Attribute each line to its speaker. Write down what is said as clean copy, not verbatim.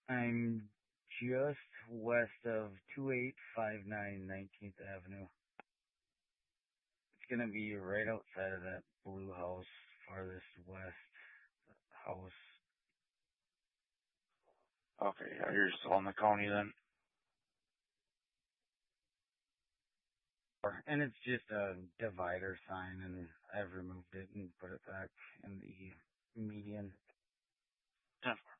Speaker 1: I'm just west of 2859 19th Avenue. It's gonna be right outside of that blue house, farthest west house.
Speaker 2: Okay, yeah, you're still in the county then?
Speaker 1: And it's just a divider sign, and I've removed it and put it back in the median.
Speaker 2: Yeah.